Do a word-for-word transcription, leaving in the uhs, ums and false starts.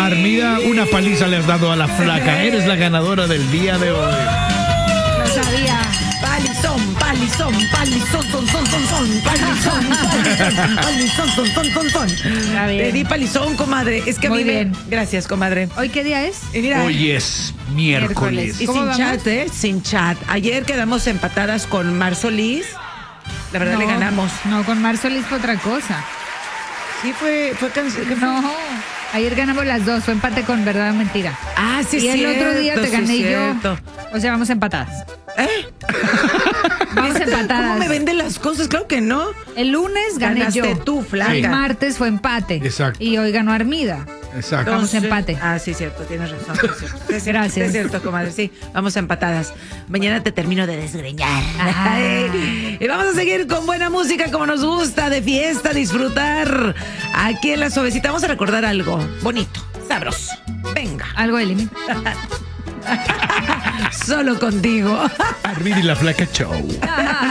Armida, una paliza le has dado a la flaca. Eres la ganadora del día de hoy. Lo sabía. Palizón, palizón, palizón, son, son, son, son, palizón, palizón, palizón, son, son, son, son. Está bien. Te di palizón, comadre. Es que a Muy mí me- bien. Gracias, comadre. ¿Hoy qué día es? Y mira, Hoy es miércoles. y ¿Cómo sin vamos? chat, ¿eh? Sin chat. Ayer quedamos empatadas con Mar Solís. La verdad le No, ganamos. No, con Mar Solís fue otra cosa. Sí, fue, fue canción. ¿qué fue? No, ayer ganamos las dos, fue empate con verdad o mentira. Ah, sí, y el cierto, otro día te sí, gané yo. cierto. O sea, vamos empatadas. ¿Eh? Vamos ¿Viste empatadas. ¿Cómo me venden las cosas? Claro que no. El lunes gané Ganaste yo. tú, flaca. El martes fue empate. Exacto. Y hoy ganó Armida. Exacto. Vamos a empate. Ah, sí, cierto, tienes razón. Sí, cierto. Sí, cierto, Gracias. Es cierto, comadre, sí. Vamos empatadas. Mañana te termino de desgreñar. Ah. Y vamos a seguir con buena música como nos gusta, de fiesta, disfrutar. Aquí en La Suavecita vamos a recordar algo bonito, sabroso. Venga, Algo de límite. solo contigo. Armida y la flaca show.